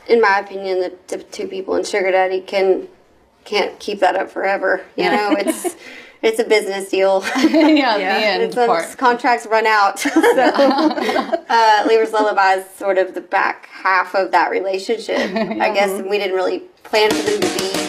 in my opinion, the two people in Sugar Daddy can't keep that up forever. You know, it's a business deal. Contracts run out. So Lever's Lullaby is sort of the back half of that relationship. I guess we didn't really plan for them to be